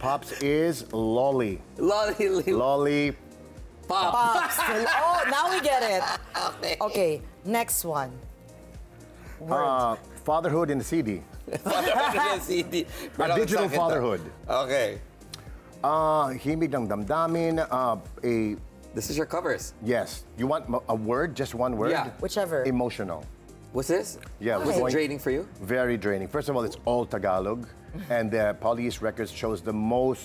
Pops is Lolly. Lolly. Pops. Oh, now we get it. Okay. Okay, next one. Word. Fatherhood in the CD. CD. A digital fatherhood. Okay. Himig ng damdamin. This is your covers. Yes. You want a word? Just one word? Yeah. Whichever. Emotional. What's this? Yeah. Was it draining for you? Very draining. First of all, it's all Tagalog. And the Poly's Records shows the most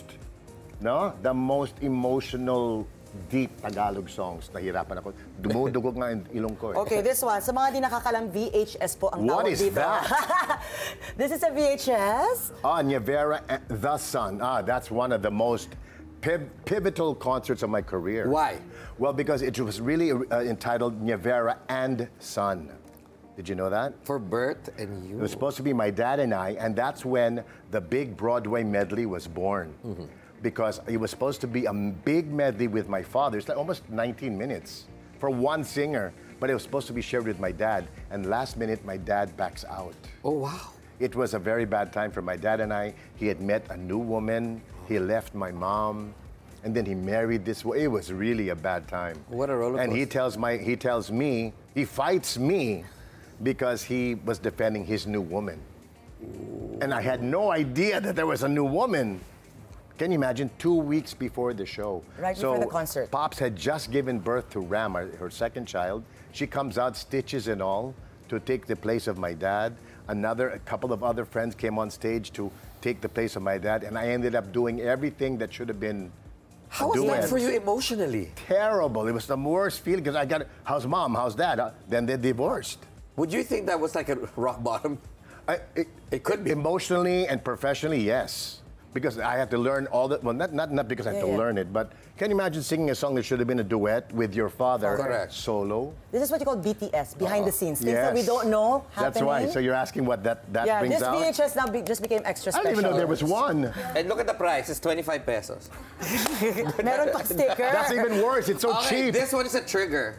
emotional, deep Tagalog songs. Nahirapan ako. Dumudugog nga yung ilong ko. Okay, this one. Sa mga di nakakalam, VHS po ang What tawag is dito. that? This is a VHS. Nyevera and the Sun. That's one of the most pivotal concerts of my career. Why? Well, because it was really entitled Nyevera and Son. Did you know that? For Bert and you. It was supposed to be my dad and I, and that's when the big Broadway medley was born. Because it was supposed to be a big medley with my father. It's like almost 19 minutes for one singer, but it was supposed to be shared with my dad. And last minute, my dad backs out. Oh, wow. It was a very bad time for my dad and I. He had met a new woman. He left my mom. And then he married this woman. It was really a bad time. What a roller coaster. And he fights me because he was defending his new woman. Ooh. And I had no idea that there was a new woman. Can you imagine? 2 weeks before the show. Right before the concert. Pops had just given birth to Ram, her second child. She comes out, stitches and all, to take the place of my dad. A couple of other friends came on stage to take the place of my dad, and I ended up doing everything that should have been How was that for you emotionally? Terrible. It was the worst feeling because I got, how's mom, how's dad? Then they divorced. Would you think that was like a rock bottom? It could be. Emotionally and professionally, yes. Because I had to learn all that. Well, not because I had to learn it, but can you imagine singing a song that should have been a duet with your father? Correct. Solo. This is what you call BTS, behind the scenes. Things that we don't know happening. That's right. So you're asking what that brings out? Yeah, this VHS now just became extra I special. didn't even know there was one. And look at the price. It's 25 pesos. Meron pang sticker. That's even worse. It's so cheap. This one is a trigger.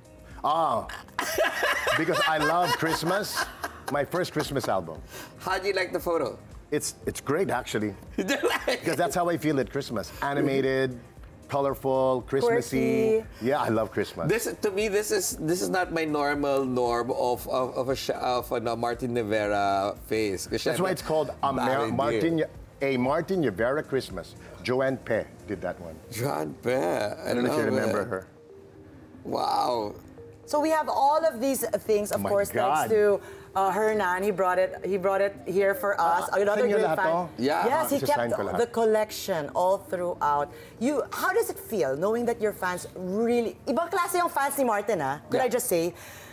Because I love Christmas. My first Christmas album. How do you like the photo? It's great, actually. Because that's how I feel at Christmas. Animated, colorful, Christmassy. Quirky. Yeah, I love Christmas. To me, this is not my norm of a Martin Rivera face. That's why it's called a Martin Rivera Christmas. Joanne Pe did that one. Joanne Pe. I don't know if you remember her. Wow. So we have all of these things, of course, thanks to Hernan. He brought it here for us. Another great fan. Yeah. Yes, he kept the collection all throughout. How does it feel knowing that your fans really, ibang klase yung fans ni Martin, Could I just say?